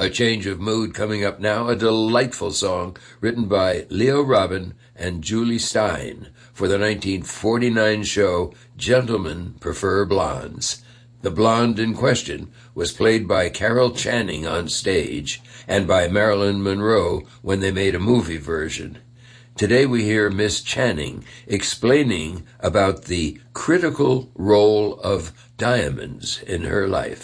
A change of mood coming up now, a delightful song written by Leo Robin and Julie Stein for the 1949 show Gentlemen Prefer Blondes. The blonde in question was played by Carol Channing on stage and by Marilyn Monroe when they made a movie version. Today we hear Miss Channing explaining about the critical role of diamonds in her life.